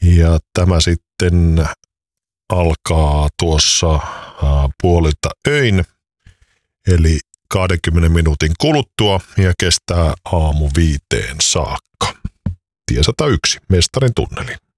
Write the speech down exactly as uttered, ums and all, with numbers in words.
Ja tämä sitten alkaa tuossa äh, puolilta öin, eli kahdenkymmenen minuutin kuluttua ja kestää aamu viiteen saakka. Tie sata yksi, Mestarin tunneli.